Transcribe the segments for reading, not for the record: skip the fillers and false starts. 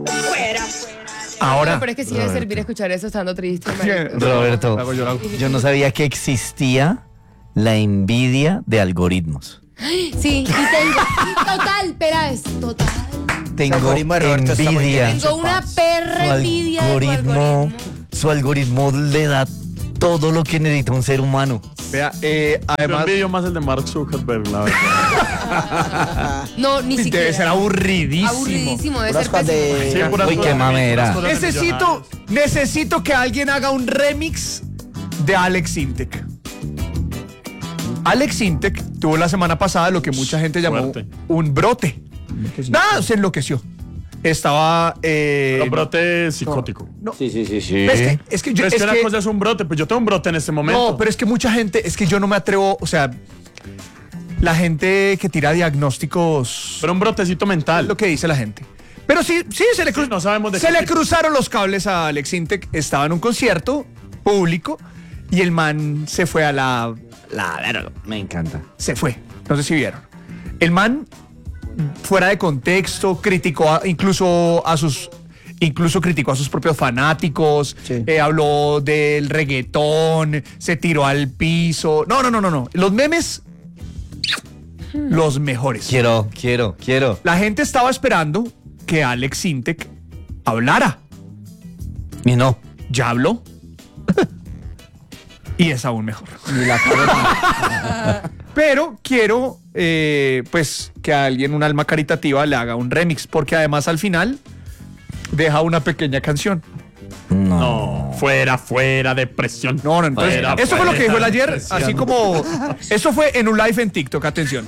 Ahora, Pero es que sí debe servir escuchar eso estando triste. marico. Roberto, Hago yo, hago. yo no sabía que existía la envidia de algoritmos. Sí, y tengo. Total, espera, es total. Tengo algoritmo de Roberto está muy envidia. bien. Tengo una perra envidia de tu algoritmo. Su algoritmo le da todo lo que necesita un ser humano. Vea, Yo además, envidio más el de Mark Zuckerberg, la verdad. No, ni siquiera. debe ser aburridísimo. Aburridísimo, debe Puras ser cosas pésimo. de- Sí, puras Uy, cosas qué de- mamera. puras cosas de Necesito que alguien haga un remix de Alex Intec. Alex Intec tuvo la semana pasada lo que mucha gente llamó Fuerte. un brote. Nada, se enloqueció. Estaba. Los brotes psicóticos. Sí. Es que yo. Pero es que una que- cosa es un brote, pues yo tengo un brote en este momento. no, pero es que mucha gente. Es que yo no me atrevo. O sea, la gente que tira diagnósticos. Pero un brotecito Es mental. lo que dice la gente. Pero sí, se le, Sí, no sabemos de se qué le tipo. cruzaron los cables a Alex Intec. Estaba en un concierto público y el man se fue a la verga. Me encanta. Se fue. No sé si vieron. El man, fuera de contexto, incluso criticó a sus propios fanáticos. Sí. Habló del reggaetón, se tiró al piso. No. Los memes, los mejores. Quiero. La gente estaba esperando que Alex Intec hablara. Y no. Ya habló. Y es aún mejor. Ni la cabeza. Pero quiero, pues, que alguien, un alma caritativa, le haga un remix, porque además al final deja una pequeña canción. No, fuera, depresión. No, entonces, Fuera, eso fue lo que dijo él fuera, ayer, depresión. así como, eso fue en un live en TikTok, atención.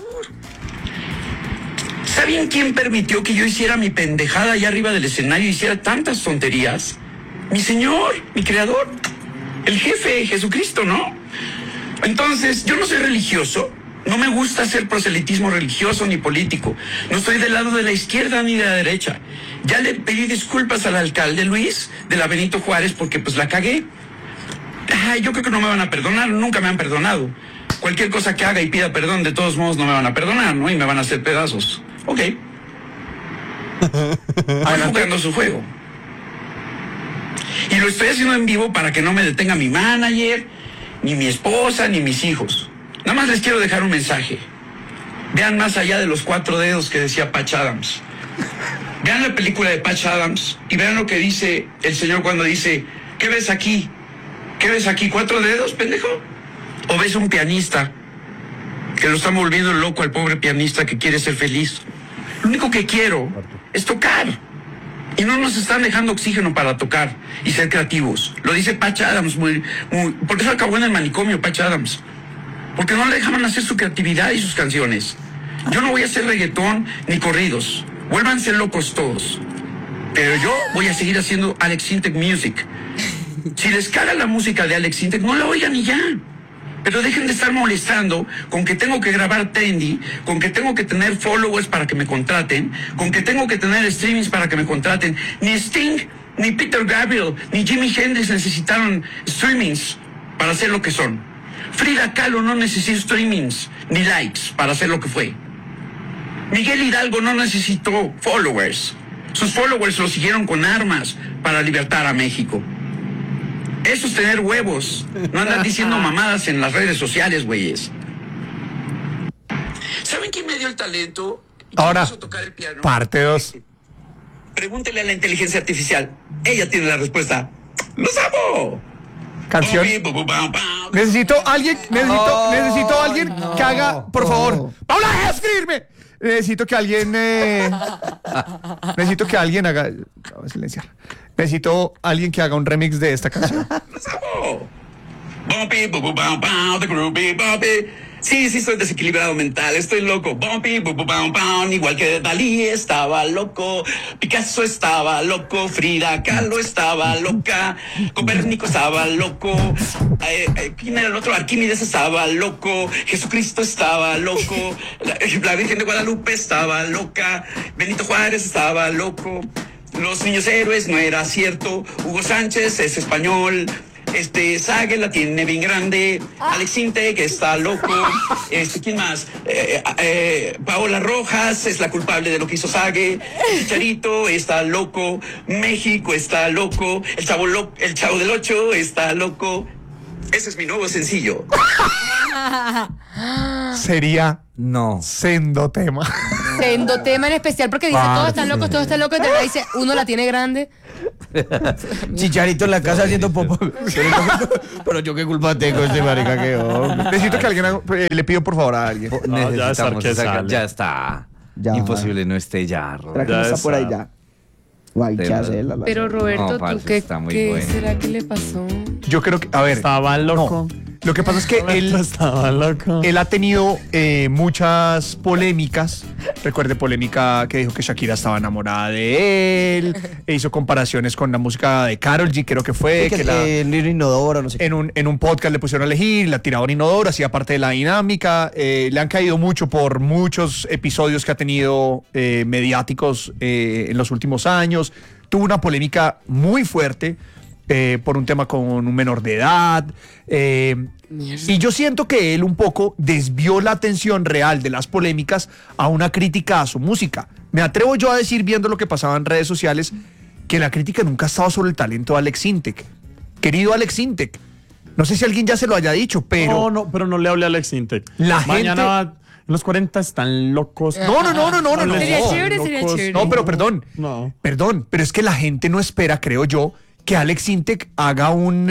¿Saben quién permitió que yo hiciera mi pendejada allá arriba del escenario y hiciera tantas tonterías? Mi Señor, mi Creador, el jefe, Jesucristo, ¿no? Entonces, yo no soy religioso, no me gusta hacer proselitismo religioso ni político, no estoy del lado de la izquierda ni de la derecha. Ya le pedí disculpas al alcalde Luis de la Benito Juárez porque pues la cagué. Ay, yo creo que no me van a perdonar, nunca me han perdonado. Cualquier cosa que haga y pida perdón, de todos modos no me van a perdonar, ¿no? Y me van a hacer pedazos. Ok. Estoy jugando su juego. Y lo estoy haciendo en vivo para que no me detenga mi manager, ni mi esposa, ni mis hijos. Nada más les quiero dejar un mensaje. Vean más allá de los 4 dedos que decía Patch Adams. Vean la película de Patch Adams y vean lo que dice el señor cuando dice, ¿qué ves aquí? ¿Qué ves aquí? ¿4 dedos, pendejo? ¿O ves un pianista que lo están volviendo loco al pobre pianista que quiere ser feliz? Lo único que quiero es tocar. Y no nos están dejando oxígeno para tocar y ser creativos. Lo dice Patch Adams, por eso acabó en el manicomio Patch Adams. Porque no le dejaban hacer su creatividad y sus canciones. Yo no voy a hacer reggaetón ni corridos. Vuélvanse locos todos. Pero yo voy a seguir haciendo Alex Intec Music. Si les caga la música de Alex Intec, no la oigan y ya. Pero dejen de estar molestando con que tengo que grabar trendy, con que tengo que tener followers para que me contraten, con que tengo que tener streamings para que me contraten. Ni Sting, ni Peter Gabriel, ni Jimi Hendrix necesitaron streamings para ser lo que son. Frida Kahlo no necesitó streamings ni likes para ser lo que fue. Miguel Hidalgo no necesitó followers. Sus followers lo siguieron con armas para libertar a México. Eso es tener huevos. No andan diciendo mamadas en las redes sociales, güeyes. ¿Saben quién me dio el talento? ¿Quién Ahora, hizo tocar el piano? parte 2. Pregúntele a la inteligencia artificial. Ella tiene la respuesta. ¡Los amo! Canción. Necesito alguien que haga, por favor. ¡Paula, deja de escribirme! Necesito que alguien haga. Voy a silenciar. Necesito alguien que haga un remix de esta canción. ¡Los amo! Bumpy, the groovy, bumpy. Sí, estoy desequilibrado mental, estoy loco. Bumpy, igual que Dalí estaba loco, Picasso estaba loco, Frida Kahlo estaba loca, Copérnico estaba loco, ¿quién era el otro? Arquímedes estaba loco, Jesucristo estaba loco, la Virgen de Guadalupe estaba loca, Benito Juárez estaba loco, los niños héroes no era cierto, Hugo Sánchez es español, Sage la tiene bien grande. Alex Intec está loco. ¿Quién más? Paola Rojas es la culpable de lo que hizo Sage. Chicharito está loco. México está loco. El Chavo del Ocho está loco. Ese es mi nuevo sencillo. Sería No. sendo tema. Sendo tema en especial porque dice todos están locos, todos están locos. Y te dice uno la tiene grande. Chicharito en la casa haciendo popo. Pero yo qué culpa tengo este marica que hombre. Necesito que alguien le pido por favor a alguien. ya está, Necesitamos que sacar- sale. ya está. Ya. Imposible no esté ya, ¿Será Roberto. que no Ya está por ahí está. ya? Guay, ¿qué Pero- hace la Pero Roberto, No, ¿tú parce, qué, está muy qué bueno. será que le pasó? Yo creo que, a ver, Estaba loco. lo que pasa es que él Estaba loco. Él ha tenido muchas polémicas. Recuerde polémica que dijo que Shakira estaba enamorada de él. E hizo comparaciones con la música de Karol G, creo que fue. que que la- el inodoro, no sé qué. en un podcast le pusieron a elegir, la tiraban inodoro, hacía parte de la dinámica. Le han caído mucho por muchos episodios que ha tenido mediáticos en los últimos años. Tuvo una polémica muy fuerte por un tema con un menor de edad. Y yo siento que él un poco desvió la atención real de las polémicas a una crítica a su música. Me atrevo yo a decir, viendo lo que pasaba en redes sociales, que la crítica nunca ha estado sobre el talento de Alex Intec. Querido Alex Intec, no sé si alguien ya se lo haya dicho, pero... pero no le hablé a Alex Intec. La Mañana gente- en los 40 están locos. No. Sería No, chévere, sería locos. chévere. No, pero perdón. No. Perdón, pero es que la gente no espera, creo yo, que Alex Intec haga un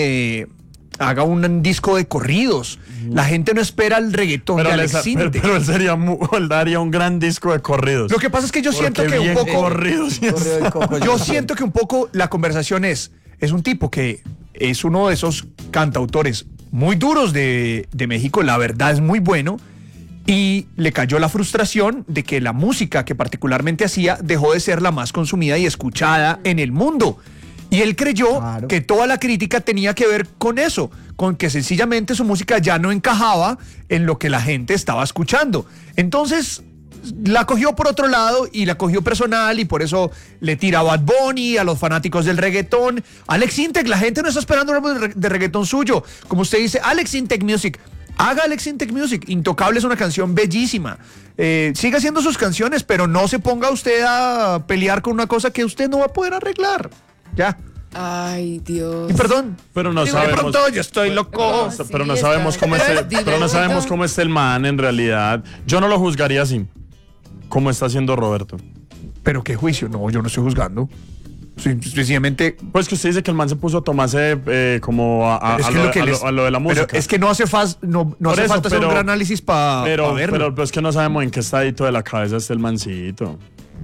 disco de corridos. La gente no espera el reggaetón de Alex Intec. pero él daría un gran disco de corridos. Lo que pasa es que yo siento Porque que un bien poco... corridos. Correo del coco, Yo siento que un poco la conversación es un tipo que es uno de esos cantautores muy duros de México, la verdad es muy bueno, y le cayó la frustración de que la música que particularmente hacía dejó de ser la más consumida y escuchada en el mundo. Y él creyó Claro. que toda la crítica tenía que ver con eso, con que sencillamente su música ya no encajaba en lo que la gente estaba escuchando. Entonces la cogió por otro lado y la cogió personal y por eso le tira a Bad Bunny, a los fanáticos del reggaetón. Alex Intec, la gente no está esperando un álbum de reggaetón suyo. Como usted dice, Alex Intec Music. Haga Alex Intec Music. Intocable es una canción bellísima. Siga haciendo sus canciones, pero no se ponga usted a pelear con una cosa que usted no va a poder arreglar. Ya. Ay, Dios. Y perdón. Pero no De sabemos. pronto yo estoy loco. Sí, Pero no está. sabemos cómo Pero es dime, pero no sabemos Roberto. cómo está el man en realidad. Yo no lo juzgaría así. Como está haciendo Roberto. Pero qué juicio. No, yo no estoy juzgando. Sencillamente. Pues que usted dice que el man se puso a tomarse como a Es que lo, lo que a les- lo de la música. Pero es que no hace, no Por hace eso, falta hacer un gran análisis para pero verlo. es que no sabemos en qué estadito de la cabeza está el mancito.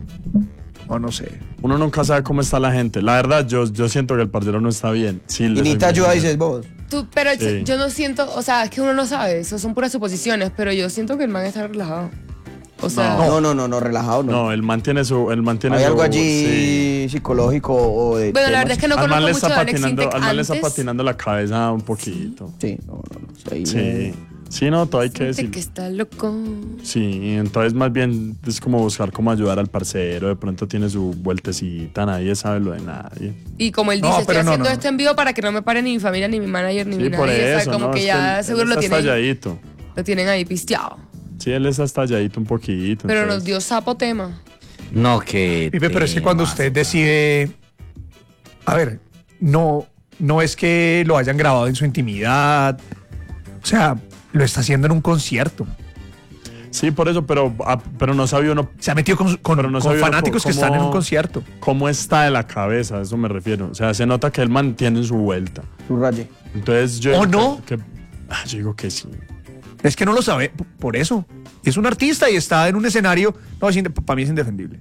O no sé. Uno nunca sabe cómo está la gente. La verdad, yo siento que el parcero no está bien. Sí, Y le ni soy te muy ayuda, sincero. dices vos. Pero Sí. yo no siento, o sea, es que uno no sabe, eso son puras suposiciones, pero yo siento que el man está relajado. O sea, No, relajado no. No, él mantiene Hay algo allí psicológico o de bueno, la verdad es que no al man conozco le mucho está de Alex patinando, Intec al man le está antes. patinando la cabeza un poquito. Sí, no. Ahí Sí. Sí, no, todo hay que Gente decir. que está loco. Sí, entonces más bien es como buscar cómo ayudar al parcero. De pronto tiene su vueltecita, nadie sabe lo de nadie. Y como él No, dice, estoy pero no, haciendo no. esto en vivo para que no me pare ni mi familia, ni mi manager, ni Sí, mi por nadie. O sea, eso, como ¿no? que Es ya él seguro está lo estalladito. tienen ahí pisteado. Sí, él está estalladito un poquito. Pero entonces- nos dio sapo tema. No, que. Pipe, pero es que cuando usted decide. A ver, no es que lo hayan grabado en su intimidad. O sea, lo está haciendo en un concierto. Sí, por eso, pero no sabía uno Se ha metido con Pero no sabía fanáticos que cómo- están en un concierto. cómo está de la cabeza, a eso me refiero. O sea, se nota que él mantiene su vuelta. su raye. Entonces yo... ¿O no? Yo digo que sí. Es que no lo sabe por eso. Es un artista y está en un escenario. No, para mí es indefendible.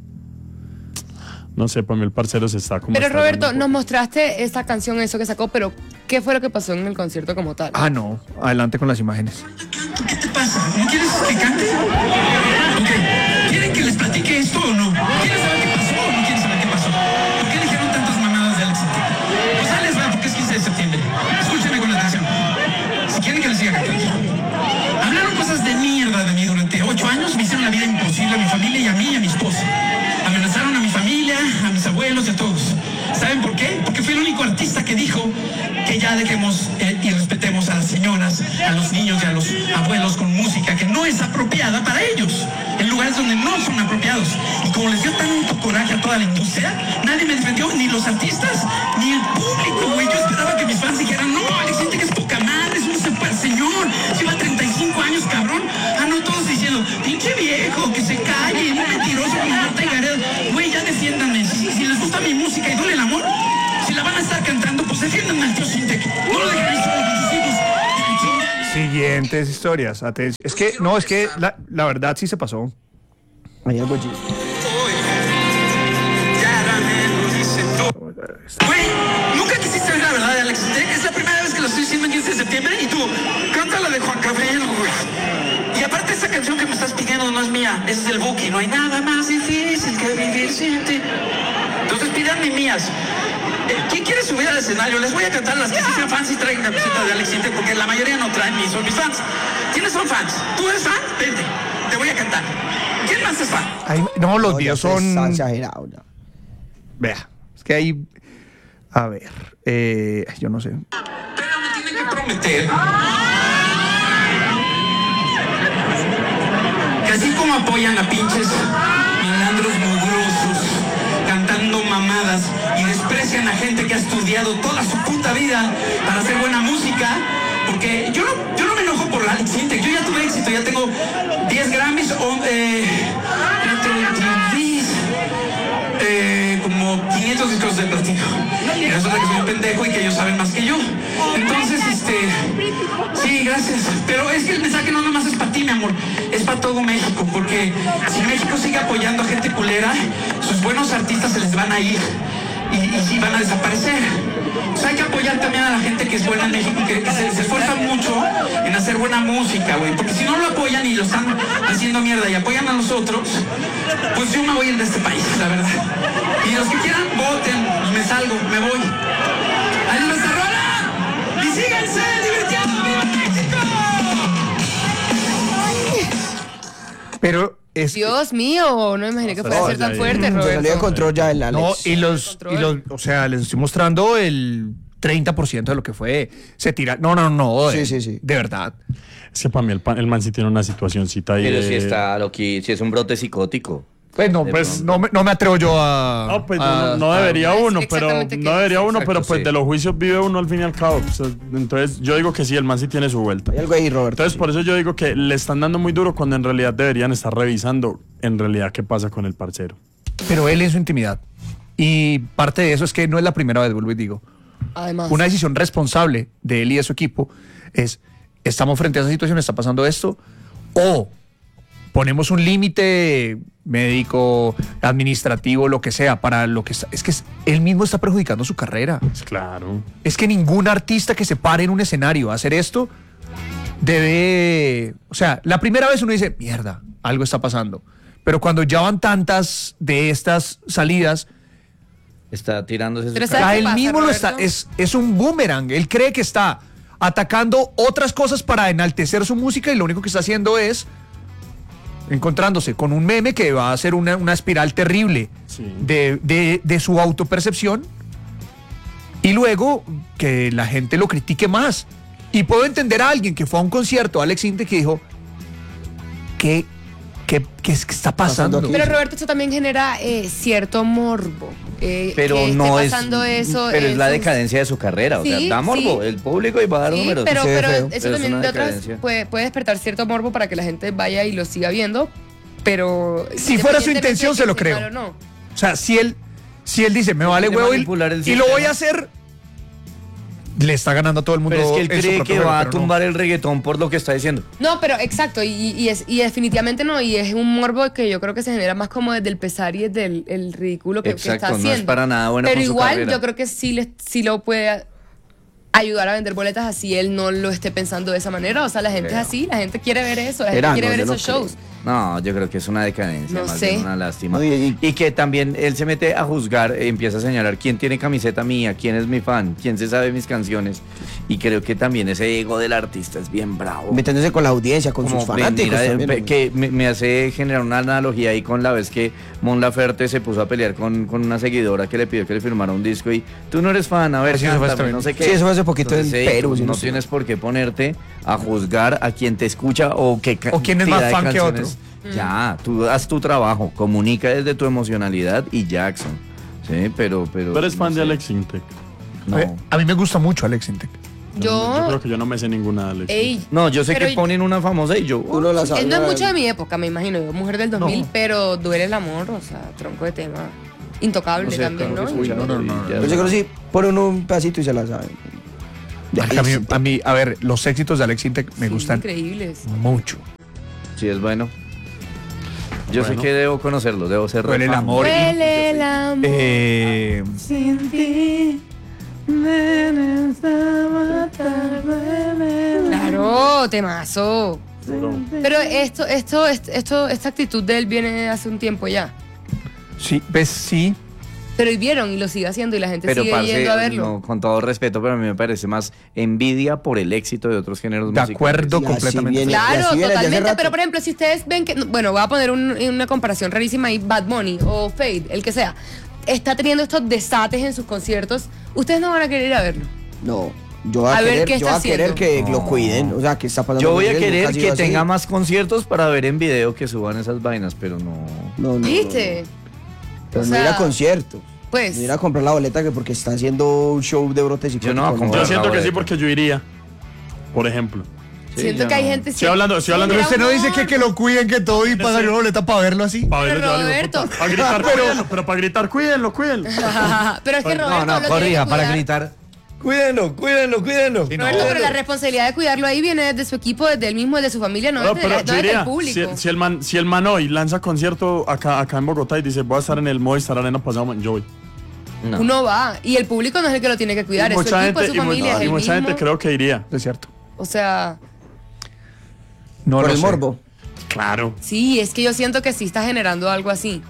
No sé, para mí el parcero se está como... Pero está Roberto, dando- nos mostraste esa canción, eso que sacó, pero ¿qué fue lo que pasó en el concierto como tal? Ah, no. Adelante con las imágenes. ¿Qué te pasa? ¿No quieres que cante? Ok. ¿Quieren que les platique esto o no? ¿Quieres saber qué pasó o no quieres saber qué pasó? ¿Por qué dijeron tantas mamadas de Alex Intec? Pues ahí les va porque es 15 de septiembre. Escúchenme con atención. Si quieren que les siga cantando. Hablaron cosas de mierda de mí durante 8 años. Me hicieron la vida imposible a mi familia y a mí y a mi esposa. Amenazaron a mi familia, a mis abuelos y a todos. ¿Saben por qué? Porque fui el único artista que dijo que ya ya dejemos y respetemos a las señoras, a los niños y a los abuelos con música que no es apropiada para ellos, en lugares donde no son apropiados. Y como les dio tanto coraje a toda la industria, nadie me defendió, ni los artistas, ni el público, güey. Yo esperaba que mis fans dijeran, no, Alex Intec que es poca madre, es un super señor, lleva 35 años, cabrón. Ah, no, todos diciendo, pinche viejo, que se calle, un mentiroso como Marta y Gareda. Güey, ya defiéndanme. Si les gusta mi música y duele el amor, si la van a estar cantando, pues defiéndanme al tío Intec. No lo dejen ahí solo con sus hijos. Siguientes historias. Atención. Es que, no, es que la verdad sí se pasó. Hay algo allí. Güey, nunca quisiste ver la verdad de Alex Intec. Es la primera vez que lo estoy diciendo en 15 de septiembre y tú, canta la de Juan Gabriel, güey. Y aparte esa canción que me estás pidiendo no es mía, esa es del Buki. No hay nada más difícil que vivir sin ti. Entonces pídanme mías. ¿Quién quiere subir al escenario? Les voy a cantar las que sí sean fans y traigan camiseta de Alex Intec, porque la mayoría no traen ni son mis fans. ¿Quiénes son fans? ¿Tú eres fan? Vente, te voy a cantar. ¿Quién más es fan? Ay, no, los videos son... Está exagerado ya. Vea, es que hay... A ver, yo no sé. Pero me tienen que prometer que así como apoyan a pinches malandros mugrosos cantando mamadas y desprecian a gente que ha estudiado toda su puta vida para hacer buena música, porque yo no me enojo por la Alex Intec, yo ya tuve éxito, ya tengo 10 Grammys, como 500 discos de platino. Y resulta que soy un pendejo y que ellos saben más que yo. Entonces, sí, gracias. Pero es que el mensaje no nomás es para ti, mi amor. Es para todo México. Porque si México sigue apoyando a gente culera, sus buenos artistas se les van a ir. Y sí van a desaparecer. O sea, hay que apoyar también a la gente que es buena en México, que se esfuerza mucho en hacer buena música, güey. Porque si no lo apoyan y lo están haciendo mierda y apoyan a nosotros, pues yo me voy a ir de este país, la verdad. Y los que quieran, voten, me salgo, me voy. ¡Ahí les rola! ¡Y síganse divirtiendo! ¡Viva México! Pero es... Dios mío, no me imaginé que fuera a ser tan fuerte, Se salió de Roberto. control ya el Alex. No, o sea, les estoy mostrando el 30% de lo que fue. Se tira... No. Sí. De verdad. Es que para mí el man sí tiene una situacióncita ahí. Pero de- si está loqui, si es un brote psicótico. Pues no, pues no me atrevo yo a... No, pues a- no debería a decir uno, pero exactamente qué no es. debería uno, Exacto, pero pues sí. de los juicios vive uno al fin y al cabo. O sea, entonces yo digo que sí, el man sí tiene su vuelta. Hay algo ahí, Roberto. Entonces por eso yo digo que le están dando muy duro cuando en realidad deberían estar revisando en realidad qué pasa con el parcero. Pero él en su intimidad. Y parte de eso es que no es la primera vez, vuelvo y digo. Además. Una decisión responsable de él y de su equipo es, estamos frente a esa situación, está pasando esto, o ponemos un límite médico, administrativo, lo que sea, para lo que está. Es que él mismo está perjudicando su carrera. Pues claro. Es que ningún artista que se pare en un escenario a hacer esto debe... O sea, la primera vez uno dice, mierda, algo está pasando. Pero cuando ya van tantas de estas salidas, Está tirándose su Pero cara. ¿sabes a qué él pasa, mismo lo Roberto? está, es un boomerang. Él cree que está atacando otras cosas para enaltecer su música y lo único que está haciendo es encontrándose con un meme que va a hacer una espiral terrible Sí. de su autopercepción y luego que la gente lo critique más. Y puedo entender a alguien que fue a un concierto, Alex Intec, que dijo, ¿qué está pasando? Pasando aquí. Pero Roberto, esto también genera cierto morbo. Pero que no esté es. pasando eso Pero es en la sus- decadencia de su carrera. O sea, Sí, da morbo. sí. El público y va a dar Sí, números. pero Sí, eso Pero es también una de otras decadencia. puede despertar cierto morbo para que la gente vaya y lo siga viendo, pero... Si fuera su intención, se lo creo. Claro, no. O sea, si él dice, me vale quiere huevo manipular el y lo voy sistema. a hacer, le está ganando a todo el mundo. Pero es que él en su cree propio que juego, va a pero no. tumbar el reggaetón por lo que está diciendo. No, pero exacto, y definitivamente no, y es un morbo que yo creo que se genera más como desde el pesar y desde el ridículo que Exacto, está no haciendo. es para nada bueno pero con su igual carrera. yo creo que sí lo puede ayudar a vender boletas así él no lo esté pensando de esa manera. O sea, la gente es así, la gente quiere ver eso, la gente Verá, quiere no, ver yo no esos shows. creo. No, yo creo que es una decadencia, No más sé. bien una lástima. No, y que también él se mete a juzgar, empieza a señalar quién tiene camiseta mía, quién es mi fan, quién se sabe mis canciones. Y creo que también ese ego del artista es bien bravo. Metiéndose con la audiencia, con sus fanáticos también. que me hace generar una analogía ahí con la vez que Mon Laferte se puso a pelear con una seguidora que le pidió que le firmara un disco y tú no eres fan, a ver, Sí, eso fue cántame, hace- no sé qué. Sí, eso fue hace poquito en Entonces, Perú, tú si no no estoy tienes por qué ponerte a juzgar a quien te escucha o que O quién es más fan que otro. Ya, tú haz tu trabajo, comunica desde tu emocionalidad y Jackson. Sí, pero Tú eres fan no de sé. Alex Intec. No. A mí me gusta mucho Alex Intec. Yo creo que yo no me sé ninguna de Alex. Ey, No, yo sé pero que ponen una famosa y yo. Uno la sabe. no es mucho de mi época, me imagino. Yo, mujer del 2000, No. pero duele el amor, o sea, tronco de tema. Intocable No sé, también, tengo ¿no? que escucharlo y ya. Pero yo creo que sí, ponen un pedacito y se la saben. A ver, los éxitos de Alex Intec me Sí, gustan increíbles. mucho. Sí, es bueno. Yo Bueno. sé que debo conocerlo, debo ser Duele el fan. amor. Huele el amor. Sin Claro, temazo. Seguro. Pero esta actitud de él viene hace un tiempo ya. Sí, pues sí. Pero y vieron y lo sigue haciendo y la gente Pero sigue parce, yendo a verlo. no, con todo respeto, pero a mí me parece más envidia por el éxito de otros géneros De musicales. acuerdo Y así completamente. viene. Y Claro, así viene desde hace totalmente. rato. Pero por ejemplo, si ustedes ven que, bueno, voy a poner una comparación rarísima ahí, Bad Bunny o Fade, el que sea, está teniendo estos desates en sus conciertos, ustedes no van a querer ir a verlo. No, yo voy a, A ver querer, qué yo voy está a querer haciendo. que lo cuiden. O sea, que está pasando. Yo voy a con él, querer nunca ha sido que así. tenga más conciertos para ver en video que suban esas vainas, pero no. No, no, ¿Viste? Pero O no ir sea, a conciertos. Pues, No ir a comprar la boleta que porque está haciendo un show de brotes Yo no voy a psicóticos, comprar. Yo siento que boleta. sí porque yo iría. Por ejemplo. siento yo que hay no. gente... Estoy hablando Sí, de- Pero mira, usted no dice amor. que lo cuiden, que todo y pagar una boleta para verlo así. Para Pero verlo, yo digo, Roberto. puta, para gritar, pero para gritar, cuídenlo. Pero es que Roberto No, no, lo corrija, tiene que para cuidar. gritar. Cuídenlo, cuídenlo, cuídenlo. Sí, no. Roberto, pero la responsabilidad de cuidarlo ahí viene desde su equipo, desde él mismo, desde su familia, no No, desde, pero no yo desde diría, el público. si el man hoy lanza concierto acá en Bogotá y dice, voy a estar en el Movistar Arena pasado, yo voy. No. Uno va y el público no es el que lo tiene que cuidar, Y es su equipo, es su familia, es y el mucha mismo. gente creo que iría. Es cierto. O sea, No por lo el sé. morbo. Claro. sí, es que yo siento que sí está generando algo así.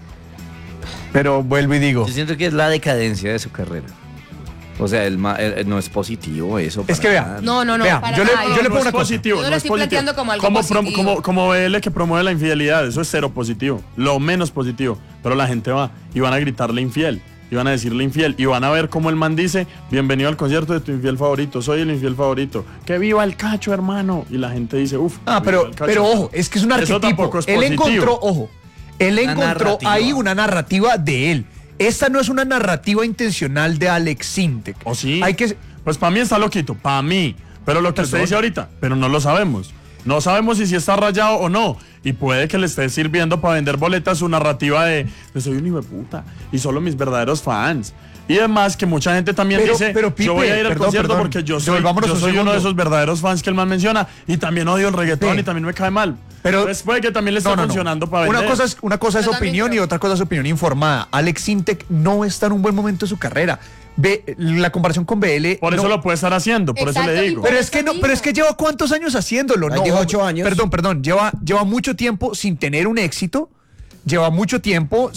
Pero vuelvo y digo. Yo siento que es la decadencia de su carrera. O sea, no es positivo eso. Es para que vea, nada. No, no, no, Vea, para yo le- nada. yo le pongo es una cosa. positivo, Yo no no lo es estoy positivo. planteando como algo positivo. Como BL que promueve la infidelidad, eso es cero positivo, lo menos positivo. Pero la gente va y van a gritarle infiel, y van a decirle infiel, y van a ver cómo el man dice, bienvenido al concierto de tu infiel favorito, soy el infiel favorito, que viva el cacho, hermano. Y la gente dice, uff. Pero ojo, es que es un Eso arquetipo. tampoco es Él positivo. encontró, ojo, él Una encontró narrativa. ahí una narrativa de él. Esta no es una narrativa intencional de Alex Intec. ¿O sí? Hay que, Pues para mí está loquito, para mí. Pero lo que usted Perdón. dice ahorita, pero no lo sabemos. No sabemos si está rayado o no. Y puede que le esté sirviendo para vender boletas su narrativa de soy un hijo de puta y solo mis verdaderos fans. Y además que mucha gente también Pero- dice, pero, Pipe, yo voy a ir al perdón, concierto perdón. porque yo soy Devolvámonos un uno de segundo. esos verdaderos fans que el man menciona y también odio el reggaetón Sí. y también me cae mal. Pero- Entonces puede que también le esté funcionando para vender. Una cosa es Yo también opinión y creo. otra cosa es opinión informada. Alex Intec no está en un buen momento de su carrera. Ve la comparación con BL. Por eso no- lo puede estar haciendo, por Exacto, eso le y digo. por- Pero es que no, eso pero es que mismo. lleva cuántos años haciéndolo, Ahí ¿no? dijo 8 años. Perdón, lleva mucho tiempo sin tener un éxito, lleva mucho tiempo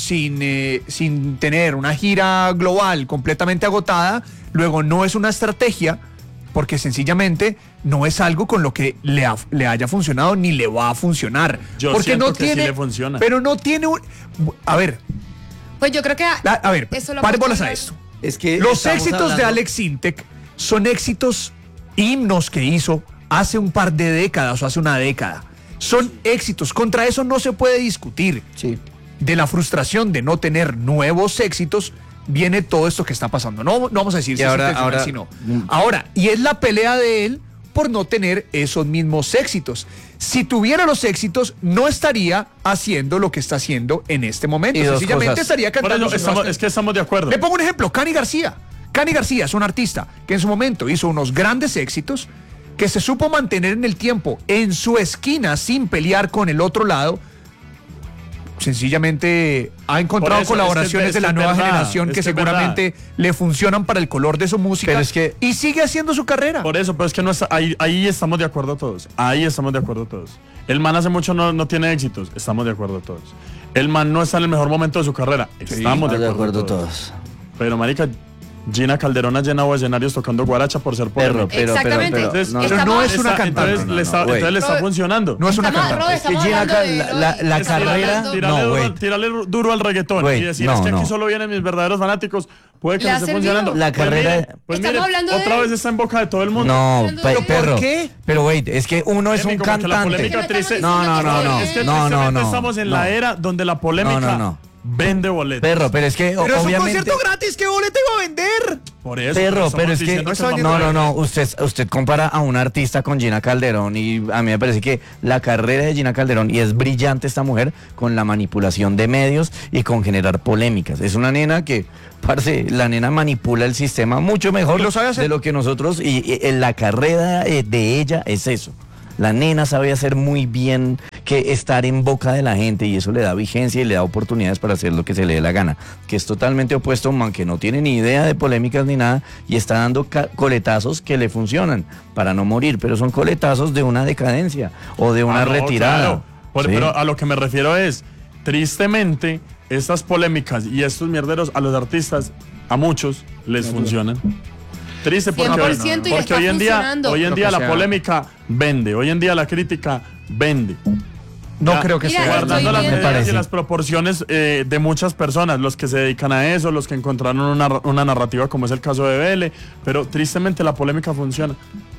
sin tener una gira global completamente agotada, luego no es una estrategia, porque sencillamente no es algo con lo que le haya funcionado ni le va a funcionar. Yo porque siento no que sí tiene, le funciona. pero no tiene un... A ver, Pues yo creo que... a ver, eso lo pare puede bolas a hablar. esto. Es que Los estamos éxitos de hablando- Alex Intec son éxitos, himnos que hizo hace un par de décadas o hace una década. Son éxitos, contra eso no se puede discutir. Sí. De la frustración de no tener nuevos éxitos viene todo esto que está pasando. No vamos a decir Y si ahora- es intencional, ahora- si no. Ahora, y es la pelea de él por no tener esos mismos éxitos. Si tuviera los éxitos, no estaría haciendo lo que está haciendo en este momento. Y dos Sencillamente cosas. estaría Por cantando. eso sus nuevas es que estamos de acuerdo. le pongo un ejemplo, Cani García. Cani García es un artista que en su momento hizo unos grandes éxitos, que se supo mantener en el tiempo en su esquina sin pelear con el otro lado. sencillamente ha encontrado Por eso, colaboraciones es que de la es nueva verdad, generación es que que es seguramente le funcionan para el color de su música Pero es que- y sigue haciendo su carrera. Por eso, pero es que no está, ahí estamos de acuerdo todos. Ahí estamos de acuerdo todos. El man hace mucho no tiene éxitos. Estamos de acuerdo todos. El man no está en el mejor momento de su carrera. Estamos De de acuerdo acuerdo todos. todos. Pero, marica, Gina Calderón ha llenado escenarios tocando guaracha por ser Perro, polémica. Exactamente. Entonces, no, pero no es Está- una cantante. Entonces le está Robert, funcionando. No es una Estamos- cantante. Robert, Es que estamos Gina hablando de Cal- la Eloy. carrera- Estamos hablando- no, güey. Tírale duro al reggaetón Güey, y decir no, es que aquí no. solo vienen mis verdaderos fanáticos. Puede que ¿Le no ha esté servido? funcionando. La carrera- Estamos mire, hablando de otra él. vez está en boca de todo el mundo. No, Hablando de él. perro. ¿Por qué? Pero güey, es que uno es un Como que la cantante. polémica Es que triste. no estamos diciendo que Es que no, no, tristemente no, estamos en no. la era donde la polémica No. vende boletos. Perro, pero es que Pero es un obviamente. concierto gratis, ¿qué boleto iba a vender? Por eso. Perro, estamos pero es que diciendo no, usted compara a un artista con Gina Calderón y a mí me parece que la carrera de Gina Calderón, y es brillante esta mujer, con la manipulación de medios y con generar polémicas. Es una nena que, parce, la nena manipula el sistema mucho mejor Lo sabe hacer. de lo que nosotros, y en la carrera de ella es eso. La nena sabe hacer muy bien que estar en boca de la gente, y eso le da vigencia y le da oportunidades para hacer lo que se le dé la gana. Que es totalmente opuesto a un man que no tiene ni idea de polémicas ni nada y está dando coletazos que le funcionan para no morir, pero son coletazos de una decadencia o de una no, retirada. claro. ¿Sí? Pero a lo que me refiero es, tristemente, estas polémicas y estos mierderos a los artistas, a muchos, les funcionan. Triste porque, 100% y porque está hoy en día, funcionando. hoy en Lo día que la sea. polémica vende, hoy en día la crítica vende. No Ya, creo que Mira, sea. guardando estoy las viendo- medidas y parece. las proporciones de muchas personas, los que se dedican a eso, los que encontraron una narrativa como es el caso de Vélez, pero tristemente la polémica funciona.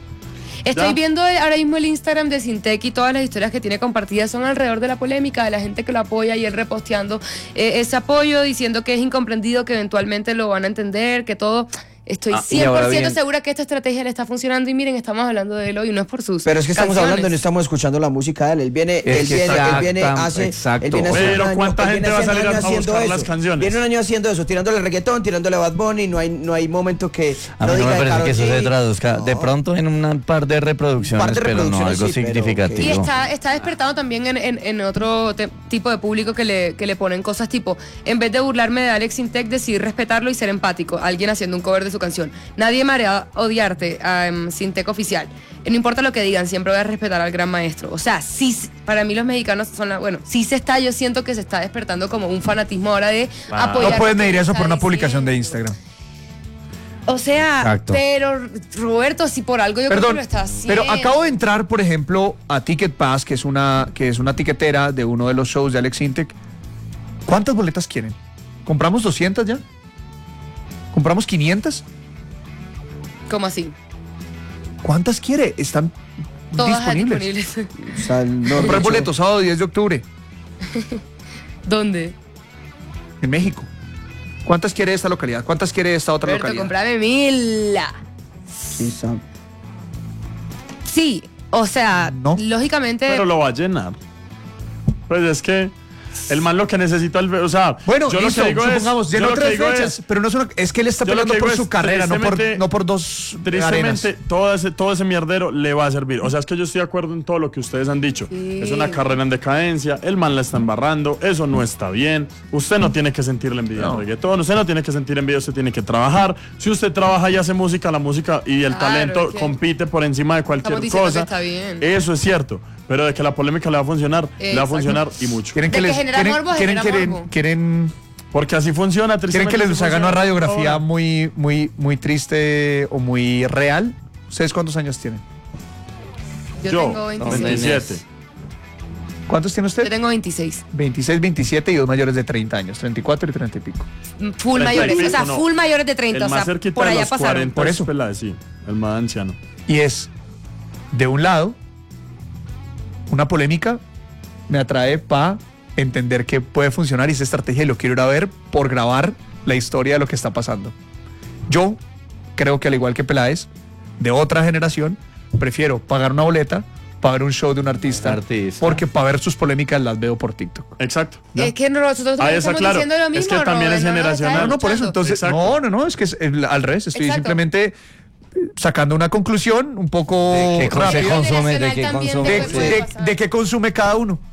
Estoy Ya. viendo ahora mismo el Instagram de Sintec y todas las historias que tiene compartidas son alrededor de la polémica, de la gente que lo apoya y él reposteando ese apoyo, diciendo que es incomprendido, que eventualmente lo van a entender, que todo. Estoy y ahora 100% bien- segura que esta estrategia le está funcionando y miren, estamos hablando de él hoy, no es por sus Pero es que estamos canciones. hablando, no estamos escuchando la música de él. Él viene, Es él que viene, él viene, exacta- hace, exacto. él viene hace Pero un año, ¿cuánta él gente viene va a hace un salir año a haciendo buscar eso. las canciones? Viene un año haciendo eso, tirándole reggaetón, tirándole Bad Bunny, no hay momento que A mí no diga me de parece Karol que eso G. se traduzca. De No. pronto en un par de reproducciones, Par de pero no reproducciones, algo sí, pero significativo. Y está despertando también en otro tipo de público que le ponen cosas tipo, en vez de burlarme de Alex Intec, decidí respetarlo y ser empático. Alguien haciendo un cover de su canción. Nadie me hará odiarte, Sintec oficial. No importa lo que digan, siempre voy a respetar al gran maestro. O sea, sí, para mí los mexicanos son sí yo siento que se está despertando como un fanatismo ahora de apoyar. No puedes lo que medir eso está por una publicación de diciendo. Instagram. O sea, Exacto. pero Roberto, si por algo yo creo que Perdón, lo está haciendo. pero acabo de entrar, por ejemplo, a Ticket Pass, que es una tiquetera de uno de los shows de Alex Intec. ¿Cuántas boletas quieren? ¿Compramos 200 ya? ¿Compramos 500? ¿Cómo así? ¿Cuántas quiere? Están Todas disponibles. disponibles. O sea, no, Comprar no, boletos sábado 10 de octubre ¿Dónde? en México. ¿Cuántas quiere esta localidad? ¿Cuántas quiere esta otra Roberto, localidad? comprame 1000. sí, Sam. Sí, o sea, No. lógicamente. Pero lo va a llenar. Pues es que el man lo que necesita, o sea, Bueno, yo listo, lo que digo supongamos, es, yo llenó lo que 3 digo fechas, es, pero no es que él está yo lo peleando que por digo su es, carrera, tristemente- no por dos arenas. tristemente todo ese mierdero le va a servir. O sea, es que yo estoy de acuerdo en todo lo que ustedes han dicho. Sí. Es una carrera en decadencia, el man la está embarrando, eso no está bien. Usted no tiene que sentirle envidia al reggaetón, usted no tiene que sentir envidia, usted tiene que trabajar. Si usted trabaja y hace música, la música y el Claro, talento es que compite por encima de cualquier estamos diciendo cosa. que está bien. Eso es cierto. Pero de que la polémica le va a funcionar, le va a Exacto. funcionar y mucho. Quieren De que genera morbo, genera morbo. Porque así funciona, ¿Quieren tristemente. que les así haga una funciona radiografía ahora. muy triste o muy real? ¿Ustedes cuántos años tienen? Yo Yo, tengo 26. 27. ¿Cuántos tiene Yo usted? tengo 26. 26, 27 y dos mayores de 30 años, 34 y 30 y pico. Full 30 y mayores. pico, O sea, no. full mayores de 30. El O más sea, cerquita por de allá los pasaron. 40 Por es eso. pelada, sí, el más anciano. Y es, de un lado, una polémica me atrae para entender que puede funcionar y esa estrategia y lo quiero ir a ver por grabar la historia de lo que está pasando. Yo creo que al igual que Peláez, de otra generación, prefiero pagar una boleta para ver un show de un artista, porque para ver sus polémicas las veo por TikTok. Exacto. Es que nosotros también está estamos claro. diciendo lo Es mismo. que también Robert, es no nos generacional. estás No, por eso, escuchando. entonces, Exacto. no, es que es al revés, estoy Exacto. simplemente sacando una conclusión un poco ¿De qué rápida consume? ¿De qué Generacional consume? también puede de pasar. qué consume cada uno.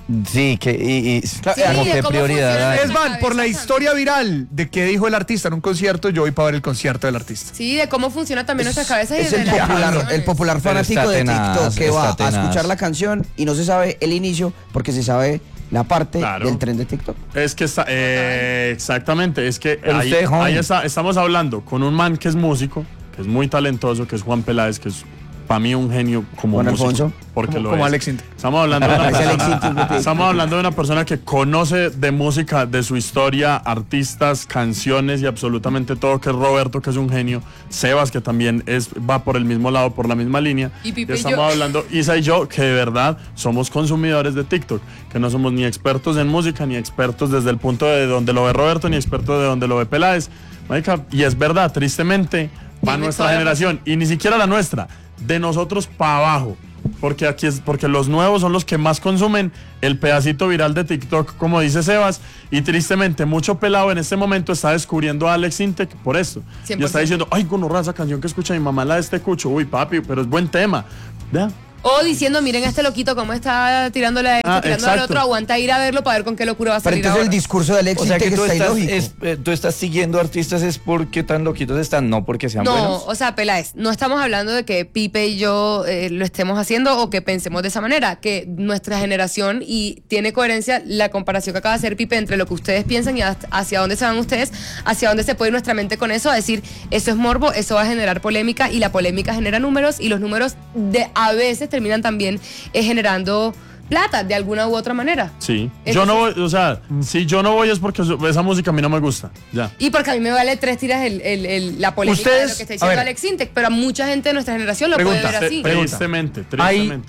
Sí, que Claro, como de qué cómo prioridad funciona hay. el- Es van, por la cabeza historia viral de qué dijo el artista en un concierto, yo voy para ver el concierto del artista. Sí, de cómo funciona también nuestras cabezas y Es de el las popular, canciones. el popular Pero fanático está de tenaz, TikTok que está va a tenaz. escuchar la canción y no se sabe el inicio porque se sabe la parte Claro. del tren de TikTok. Es que está, exactamente, es que Pero ahí, usted, joven. ahí estamos hablando con un man que es músico, que es muy talentoso, que es Juan Peláez, que es para mí un genio como Juan músico. Alfonso. Porque Como- lo como es. Alex Intec. Estamos hablando de una Ese Alex persona, Intec. estamos hablando de una persona que conoce de música, de su historia, artistas, canciones y absolutamente todo, que es Roberto, que es un genio, Sebas, que también va por el mismo lado, por la misma línea. Y Pipe y estamos yo. hablando, Isa y yo, que de verdad somos consumidores de TikTok, que no somos ni expertos en música, ni expertos desde el punto de donde lo ve Roberto, ni expertos de donde lo ve Peláez. Marica, y es verdad, tristemente, va Tiene nuestra toda la generación, y ni siquiera la nuestra, de nosotros para abajo. Porque porque los nuevos son los que más consumen el pedacito viral de TikTok, como dice Sebas, y tristemente mucho pelado en este momento está descubriendo a Alex Intec por esto. Y 100%. está diciendo, ay, gonorrea, esa canción que escucha mi mamá, la de este cucho, uy, papi, pero es buen tema. Vea. O diciendo, miren a este loquito cómo está tirándole a este, tirándole al exacto. otro, aguanta ir a verlo para ver con qué locura va a Pero salir entonces el ahora. discurso de Alex O sea que Intec tú está estás, ilógico. tú estás siguiendo artistas es porque tan loquitos están, no porque sean No, buenos. o sea, Peláez, no estamos hablando de que Pipe y yo lo estemos haciendo o que pensemos de esa manera, que nuestra generación, y tiene coherencia la comparación que acaba de hacer Pipe entre lo que ustedes piensan y hacia dónde se van ustedes, hacia dónde se puede ir nuestra mente con eso, a decir, eso es morbo, eso va a generar polémica y la polémica genera números y los números a veces terminan también generando plata de alguna u otra manera. Sí. Eso Yo no sí. voy, o sea, si yo no voy es porque esa música a mí no me gusta. Ya. Y porque a mí me vale 3 tiras la polémica de lo Ustedes, que está a diciendo ver. Alex Intec, pero a mucha gente de nuestra generación lo Pregunta, puede ver así. pregunta. Tristemente.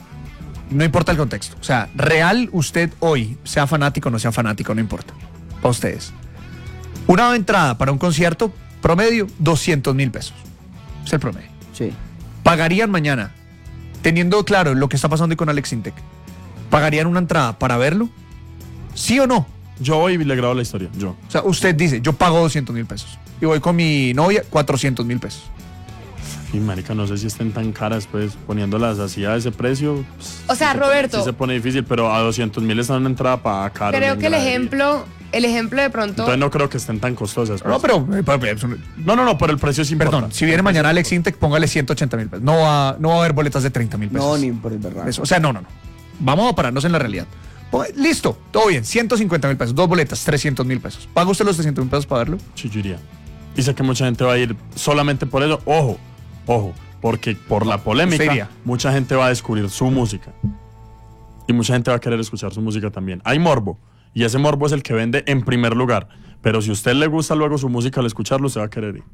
No importa el contexto. O sea, real, usted hoy, sea fanático o no sea fanático, no importa. Para ustedes. Una entrada para un concierto, promedio, 200,000 pesos. Es el promedio. Sí. ¿Pagarían mañana, teniendo claro lo que está pasando con Alex Intec, pagarían una entrada para verlo? ¿Sí o no? Yo voy y le grabo la historia, yo. O sea, usted dice, yo pago 200,000 pesos. Y voy con mi novia, 400,000 pesos. Y marica, no sé si estén tan caras, pues, poniéndolas así a ese precio. Pues, O sea, sí Roberto. Sí se pone difícil, pero a 200,000 está una entrada para caro. Creo que el ejemplo de pronto. Entonces no creo que estén tan costosas. pues. No, pero, No, pero el precio sí importa. perdón, si viene mañana Alex Intec, póngale 180,000 pesos. No va a haber boletas de 30,000 pesos. No, ni por el verdad. Eso, o sea, no. Vamos a pararnos en la realidad. Listo, todo bien, 150,000 pesos, 2 boletas, 300,000 pesos. ¿Paga usted los 300,000 pesos para verlo? Sí, yo iría. Y sé que mucha gente va a ir solamente por eso. Ojo, porque por la usted polémica, iría. mucha gente va a descubrir su música. Y mucha gente va a querer escuchar su música también. Hay morbo. Y ese morbo es el que vende en primer lugar. Pero si a usted le gusta luego su música al escucharlo, se va a querer ir.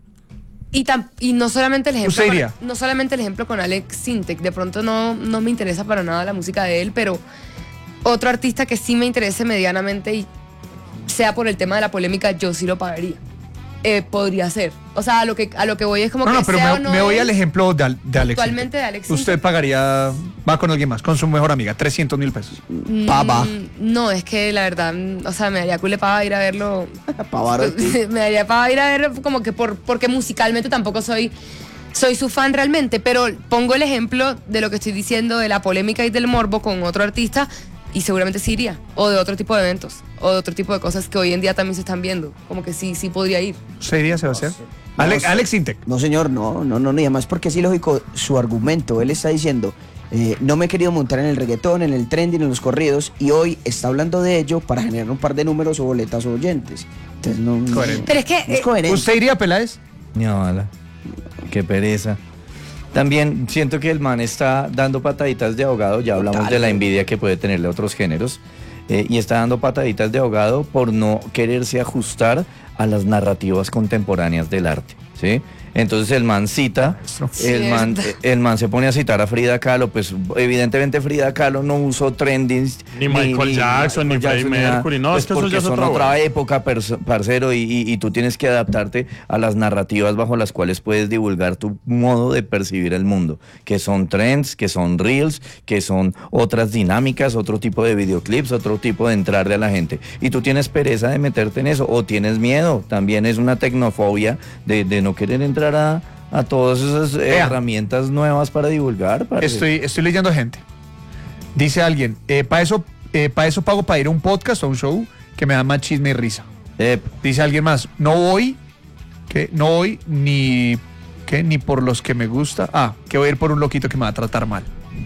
Y no solamente el ejemplo. ¿Usted iría? No solamente el ejemplo con Alex Intec. De pronto no me interesa para nada la música de él, pero otro artista que sí me interese medianamente y sea por el tema de la polémica, yo sí lo pagaría. Podría ser. O sea, a lo que voy es como No, que no, pero sea o me voy es, al ejemplo de Alex. Actualmente Intec. de Alex Usted Intec. pagaría, va con alguien más, con su mejor amiga, 300,000 pesos. Pava. No, es que la verdad, o sea, me daría cule pava ir a verlo. Pavarotti. Me daría pava ir a verlo como que porque musicalmente tampoco soy su fan realmente, pero pongo el ejemplo de lo que estoy diciendo de la polémica y del morbo con otro artista y seguramente sí iría, o de otro tipo de eventos, o de otro tipo de cosas que hoy en día también se están viendo, como que sí podría ir. ¿Usted iría, Sebastián? No, Alex Intec. No, señor, no, y además porque es ilógico su argumento. Él está diciendo, no me he querido montar en el reggaetón, en el trending, en los corridos, y hoy está hablando de ello para generar un par de números o boletas o oyentes. Entonces no, Coherente. Pero es que no es coherente. ¿Usted iría, Peláez? No, ala. Qué pereza. También siento que el man está dando pataditas de ahogado, ya hablamos Total. de la envidia que puede tenerle a otros géneros, y está dando pataditas de ahogado por no quererse ajustar a las narrativas contemporáneas del arte, ¿sí? Entonces el man cita, el man se pone a citar a Frida Kahlo, pues evidentemente Frida Kahlo no usó trendings. Ni Michael Jackson, ni Freddie nada, Mercury, no, pues es que eso porque ya es son otra otra vuelta. época, parcero, y tú tienes que adaptarte a las narrativas bajo las cuales puedes divulgar tu modo de percibir el mundo, que son trends, que son reels, que son otras dinámicas, otro tipo de videoclips, otro tipo de entrarle a la gente. Y tú tienes pereza de meterte en eso, o tienes miedo, también es una tecnofobia de no querer entrar a todas esas herramientas nuevas para divulgar. parce. Estoy leyendo gente. Dice alguien, para eso para eso pago para ir a un podcast o a un show que me da más chisme y risa. Dice alguien más, no voy ni por los que me gusta. Que voy a ir por un loquito que me va a tratar mal.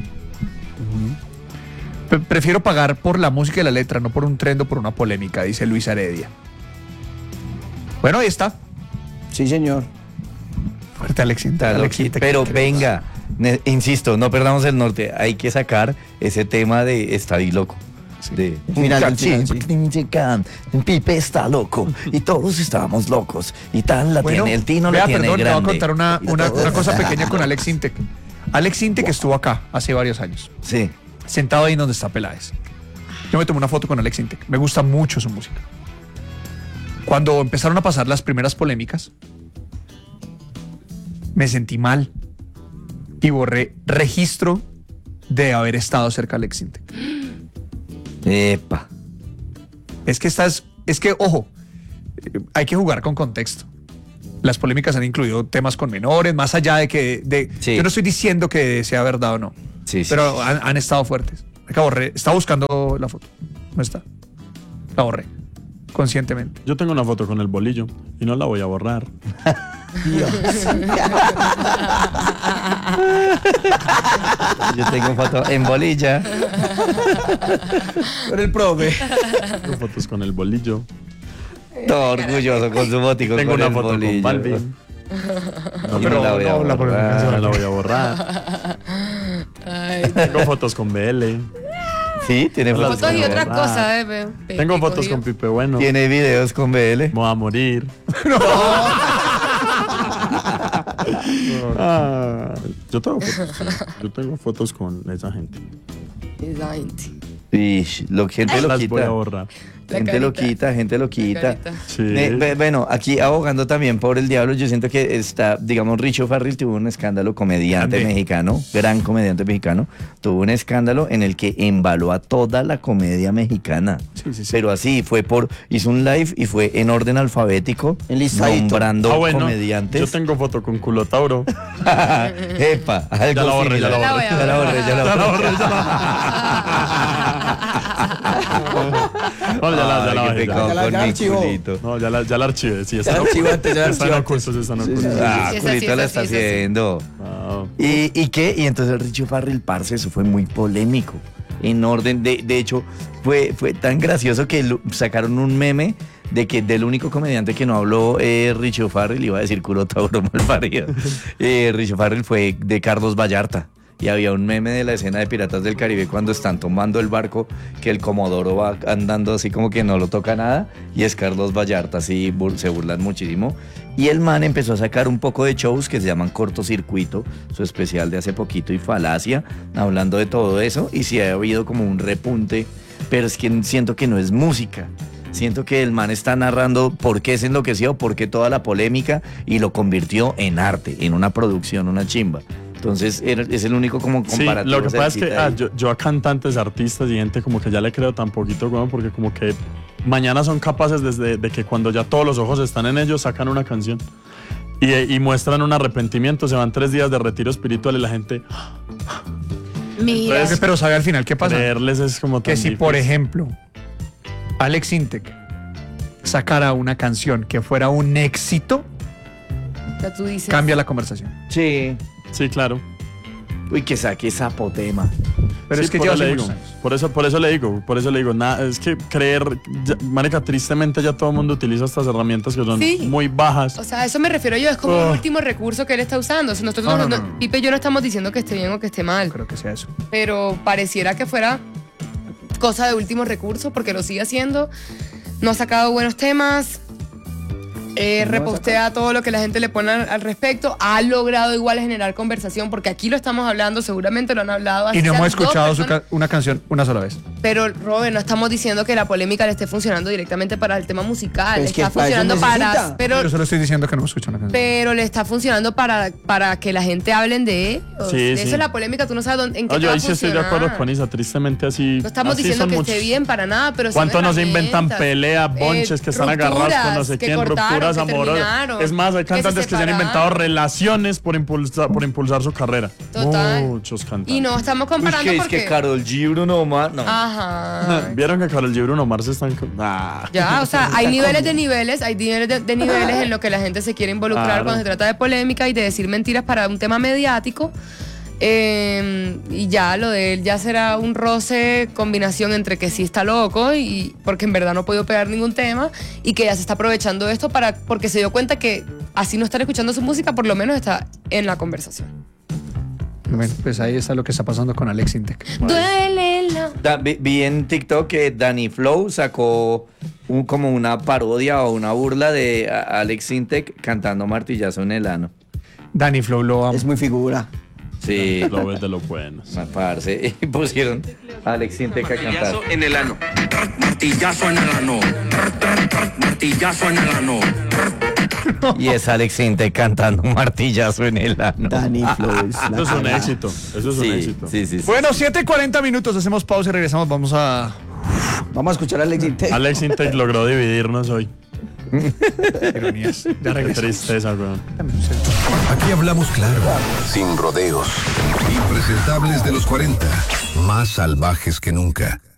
Prefiero pagar por la música y la letra, no por un trend o por una polémica, dice Luis Heredia. Bueno, ahí está. Sí, señor. Fuerte, Alexita. Pero venga, insisto, no perdamos el norte. Hay que sacar ese tema de Estoy loco. De Final, sí. Pipe está loco y todos estábamos locos y tal tiene el Tino vea, la tiene perdón, grande. le voy a contar una cosa pequeña con Alex Intec. Alex Intec estuvo acá hace varios años. Sí. Sentado ahí donde está Peláez. Yo me tomé una foto con Alex Intec. Me gusta mucho su música. Cuando empezaron a pasar las primeras polémicas, me sentí mal y borré registro de haber estado cerca de Alex Intec. Epa. Es que, ojo, hay que jugar con contexto. Las polémicas han incluido temas con menores, más allá de que... Sí. Yo no estoy diciendo que sea verdad o no, Sí, pero han estado fuertes. Acá borré, estaba buscando la foto. No está. La borré, conscientemente. Yo tengo una foto con el bolillo y no la voy a borrar. Yo tengo foto en bolilla. Con el profe. Tengo fotos con el bolillo. Todo orgulloso con su botico. Tengo con una el foto bolillo. con Balvin. Y no la voy a borrar. No la voy a borrar. Tengo fotos con BL. Sí, tiene Las Fotos y voy a otras borrar. cosas, Tengo fotos con Pipe Bueno. Tiene videos con BL. Me voy a morir. Yo tengo fotos con esa gente. Gente Las voy a loquita. borrar. Gente loquita. Sí. Bueno, aquí abogando también por el diablo, yo siento que está, digamos, Richo Farrell tuvo un escándalo, comediante Grande. mexicano, gran comediante mexicano, tuvo un escándalo en el que embaló a toda la comedia mexicana. Sí. Pero así, hizo un live y fue en orden alfabético, Enlistadito. nombrando Bueno, comediantes. yo tengo foto con Culotauro. Epa, algo Ya la borré, similar. ya la borré. Ya la borré, ya la borré. No, ya la Ay, qué bajé. pecado Ya la con mi archivó. culito. No, ya la archivé. Sí, Ya la archivaste, ya la están archivaste. ocultos, están Sí, ocultos. sí, Ah, Sí, esa culito sí, la esa está sí, esa sí. haciendo. Ah, ¿Y qué? Y entonces Richo Farrell, parce, eso fue muy polémico. En orden, de hecho, fue tan gracioso que sacaron un meme de que del único comediante que no habló Richo Farrell, iba a decir culo tauro mal parido. Richo Farrell fue de Carlos Vallarta. Y había un meme de la escena de Piratas del Caribe cuando están tomando el barco, que el Comodoro va andando así como que no lo toca nada, y es Carlos Vallarta, así se burlan muchísimo. Y el man empezó a sacar un poco de shows que se llaman Cortocircuito, su especial de hace poquito, y Falacia, hablando de todo eso, y sí ha habido como un repunte, pero es que siento que no es música. Siento que el man está narrando por qué se enloqueció, por qué toda la polémica, y lo convirtió en arte, en una producción, una chimba. Entonces es el único como sí, comparativo. lo que pasa es que cerquita ahí. yo a cantantes, artistas y gente como que ya le creo tan poquito, weón, porque como que mañana son capaces de que cuando ya todos los ojos están en ellos sacan una canción y muestran un arrepentimiento, se van 3 días de retiro espiritual y la gente Mira. Entonces, Pero ¿sabe al final qué pasa? creerles es como tan Que si, por difícil. ejemplo, Alex Intec sacara una canción que fuera un éxito, Ya tú dices. cambia la conversación. Sí. Sí, claro. Uy, que saque Zapotema. Pero Sí, es que por lleva eso le muchos digo, años. por eso le digo, nada, es que creer, marica, tristemente ya todo el mundo utiliza estas herramientas que son Sí. muy bajas. O sea, a eso me refiero yo, es como Oh. el último recurso que él está usando. Si nosotros No. Pipe y yo no estamos diciendo que esté bien o que esté mal, No creo que sea eso. pero pareciera que fuera cosa de último recurso porque lo sigue haciendo. No ha sacado buenos temas. Repostea todo lo que la gente le pone al respecto. Ha logrado igual generar conversación porque aquí lo estamos hablando, seguramente lo han hablado. Y así no sean hemos dos escuchado personas. una canción una sola vez. Pero, Robert, no estamos diciendo que la polémica le esté funcionando directamente para el tema musical. Pero Le es que está para eso funcionando necesita. para. Pero solo estoy diciendo que no hemos escuchado una canción. Pero le está funcionando para que la gente hablen de él. Sí, De sí. eso es la polémica, tú no sabes en qué No, te yo va a ahí sí estoy de funcionar. acuerdo con Isa, tristemente así. No estamos así diciendo son que muchos. esté bien para nada, pero son ¿Cuánto no se inventan herramientas, peleas, bonches que están agarrados con no sé que quién, cortaron, rupturas que amorosas. terminaron, Es más, hay que se cantantes que se han inventado separaron. relaciones por impulsar su carrera. Total. Muchos cantantes. Y no estamos Uy, comparando que es porque... que Karol G, Bruno Mars, no. Ajá. ¿Vieron que Karol G y Bruno Mars están... Ya, o sea, hay niveles de niveles, hay niveles de niveles en lo que la gente se quiere involucrar Claro. cuando se trata de polémica y de decir mentiras para un tema mediático. Y ya lo de él ya será un roce combinación entre que sí está loco y porque en verdad no ha podido pegar ningún tema y que ya se está aprovechando esto porque se dio cuenta que así no estar escuchando su música por lo menos está en la conversación. Bueno, pues ahí está lo que está pasando con Alex Intec. Duele la... Vi en TikTok que Danny Flow sacó como una parodia o una burla de Alex Intec cantando Martillazo en el ano. Danny Flow lo amo. Es muy figura. Sí, Lo ves de lo buenos. parce. Y pusieron a Alex Intec a cantar. Martillazo en el ano. Martillazo en el ano. Martillazo en el ano. Y es Alex Intec cantando un martillazo en el ano. Danny Flow es la Eso es un cagada. éxito. Eso es un éxito. Sí, sí, sí. Bueno, 7:40 minutos, hacemos pausa y regresamos. Vamos a... Vamos a escuchar a Alex Intec. Alex Intec logró dividirnos hoy. Ironías. Ya Qué regresamos. tristeza, weón. Aquí hablamos claro, sin rodeos. Impresentables de los 40, más salvajes que nunca.